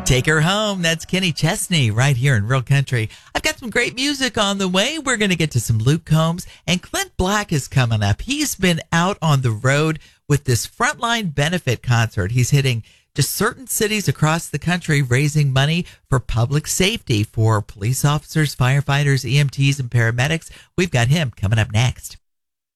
Take her home. That's Kenny Chesney right here in Real Country. I've got some great music on the way. We're going to get to some Luke Combs, and Clint Black is coming up. He's been out on the road with this Frontline benefit concert. He's hitting just certain cities across the country, raising money for public safety for police officers, firefighters, EMTs, and paramedics. We've got him coming up next.